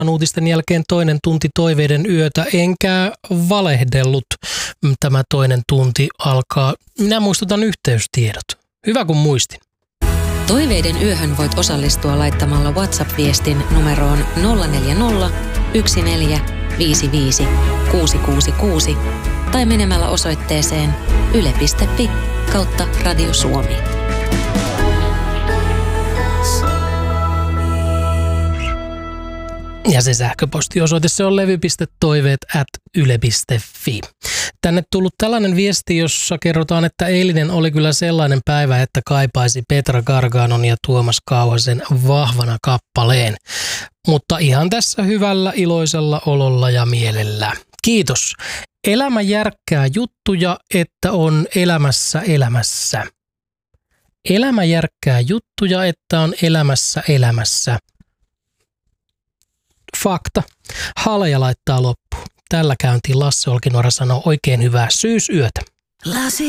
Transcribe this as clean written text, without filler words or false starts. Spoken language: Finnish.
Uutisten jälkeen toinen tunti toiveiden yötä, enkä valehdellut. Tämä toinen tunti alkaa. Minä muistutan yhteystiedot. Hyvä kun muistin. Toiveiden yöhön voit osallistua laittamalla WhatsApp-viestin numeroon 040 1455 666 tai menemällä osoitteeseen yle.fi/Radio Suomi. Ja se sähköpostiosoite, se on levy.toiveet@yle.fi. Tänne tullut tällainen viesti, jossa kerrotaan, että eilinen oli kyllä sellainen päivä, että kaipaisi Petra Garganon ja Tuomas Kauhasen Vahvana kappaleen. Mutta ihan tässä hyvällä, iloisella ololla ja mielellä. Kiitos. Elämä järkkää juttuja, että on elämässä. Elämä järkkää juttuja, että on elämässä. Fakta. Haleja laittaa loppuun. Tällä käyntiin Lasse Olkinuora sanoo oikein hyvää syysyötä.